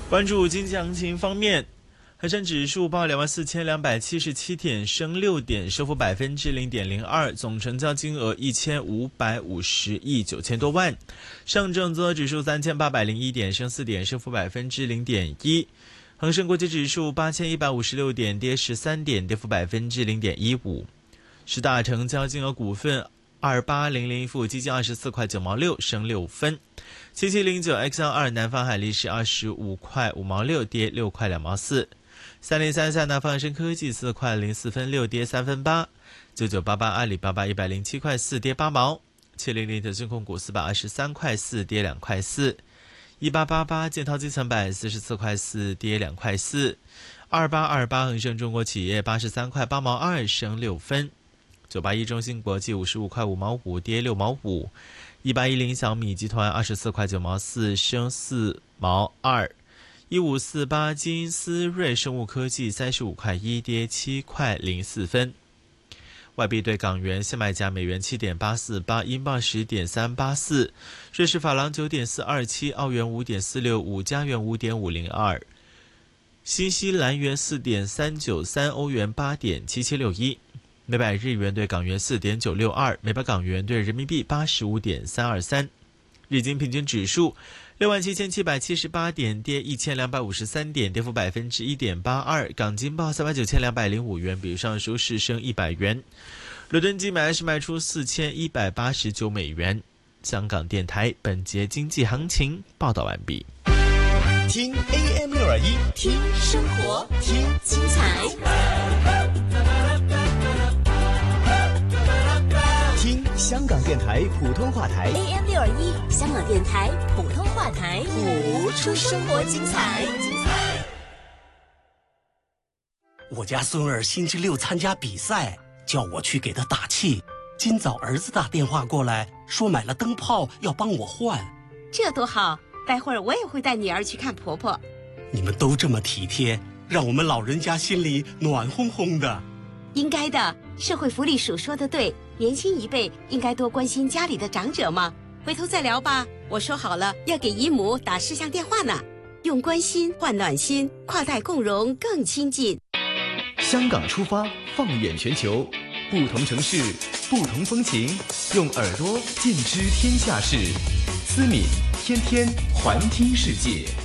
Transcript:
关注经济行情方面，恒生指数报24,277点，升6点，收复0.02%，总成交金额1550亿9千多万。上证综合指数3801点，升4点，升幅0.1%。恒生国际指数8156点，跌13点，跌幅0.15%。十大成交金额股份2800富基金24块9毛6，升6分。7709XL2 南方海力士25块5毛6，跌6块2毛4。3033南方恒生科技4块04分6，跌3分8。9988阿里巴巴107块4，跌8毛。700腾讯控股423块4，跌2块4。1888建滔基层144块4，跌2块4。2828恒生中国企业83块8毛2，升6分。981中芯国际55块5毛5，跌6毛5。1810小米集团24块9毛4，升4毛2。1548金思瑞生物科技35块1，跌7块04分。外币对港元现卖价美元7.848，英镑10.384，瑞士法郎9.427，澳元5.465，加元5.502，新西兰元4.393，欧元8.7761。每百日元对港元4.962，每百港元对人民币85.323。日经平均指数67778点，跌1253点，跌幅1.82%。港金报39205元，比上收市升100元。伦敦金买入是卖出4189美元。香港电台本节经济行情报道完毕。 听 AM621， 听生活，听精彩。 听香港电台普通话台 AM621，香港电台普通话台， 谱出生活精彩。 我家孙儿星期六参加比赛，叫我去给他打气。今早儿子打电话过来，说买了灯泡要帮我换。 这多好，待会儿我也会带女儿去看婆婆。 你们都这么体贴，让我们老人家心里暖烘烘的。 应该的，社会福利署说的对，年轻一辈应该多关心家里的长者嘛。回头再聊吧，我说好了要给姨母打视像电话呢。用关心换暖心，跨代共融更亲近。 香港出发，放眼全球，不同城市，不同风情，用耳朵见知天下事。思敏天天环听世界。